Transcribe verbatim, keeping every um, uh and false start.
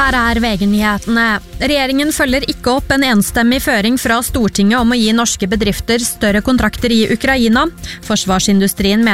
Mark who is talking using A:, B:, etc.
A: Her er V G-nyhetene. Regjeringen følger ikke opp en enstemmig føring fra Stortinget om å gi norske bedrifter større kontrakter i Ukraina. Forsvarsindustrien mener